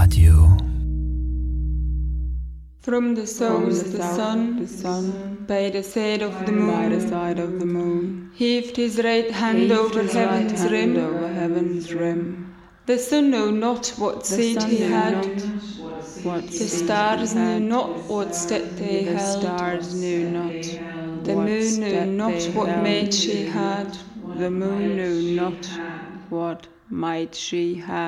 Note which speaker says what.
Speaker 1: Radio.
Speaker 2: From the south the sun, by the side of the moon, heaved his right hand over heaven's rim. The sun knew not what seed he had. The stars knew not what state they held. The moon knew not what might she had.